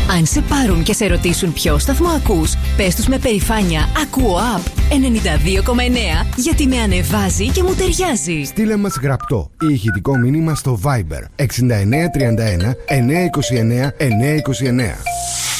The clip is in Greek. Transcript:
Αν σε πάρουν και σε ρωτήσουν ποιο σταθμό ακούς, πες τους με περηφάνεια «Ακούω Up 92,9» γιατί με ανεβάζει και μου ταιριάζει. Στείλε μας γραπτό ή ηχητικό μήνυμα στο Viber 6931 929 929.